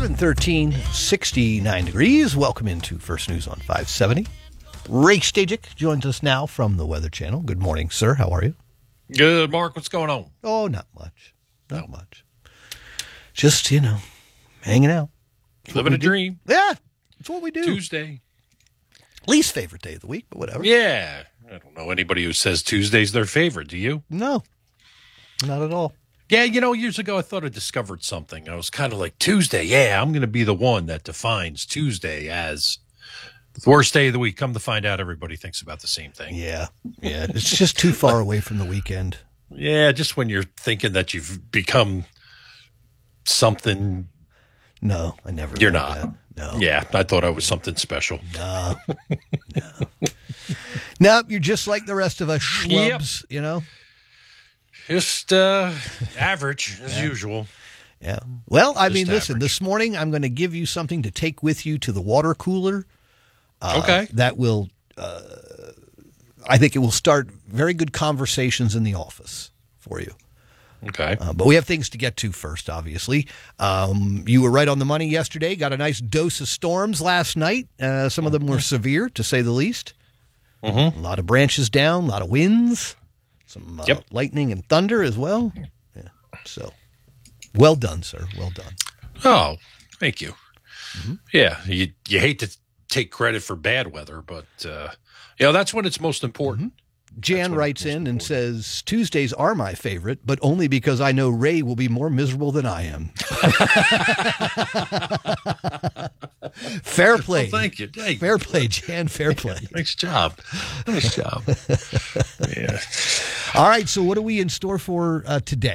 7:13, 69 degrees. Welcome into First News on 570. Ray Stajic joins us now from the Weather Channel. Good morning, sir. How are you? Good, Mark. What's going on? Oh, not much. Not much. Just, hanging out. Living a dream. Yeah, that's what we do. Tuesday. Least favorite day of the week, but whatever. Yeah. I don't know anybody who says Tuesday's their favorite. Do you? No, not at all. Yeah, years ago I thought I discovered something. I was kind of like, Tuesday, yeah, I'm going to be the one that defines Tuesday as the worst day of the week. Come to find out, everybody thinks about the same thing. Yeah. It's just too far away from the weekend. Yeah, just when you're thinking that you've become something. No, I never. You're thought not. that. No. Yeah, I thought I was something special. No. Nope, you're just like the rest of us schlubs, Just average, as usual. Yeah. Well, I mean, Just listen, average. this morning I'm going to give you something to take with you to the water cooler. Okay. That will, I think it will start very good conversations in the office for you. Okay. But we have things to get to first, obviously. You were right on the money yesterday. Got a nice dose of storms last night. Some of them were severe, to say the least. Mm-hmm. A lot of branches down, a lot of winds, some lightning and thunder as well. Yeah. So, well done, sir. Well done. Oh, thank you. Mm-hmm. Yeah, you hate to take credit for bad weather, but that's when it's most important. Mm-hmm. Jan writes in and says, Tuesdays are my favorite, but only because I know Ray will be more miserable than I am. Fair play. Well, thank you. Hey. Fair play, Jan. Fair play. Nice job. Nice job. Yeah. All right, so what are we in store for today?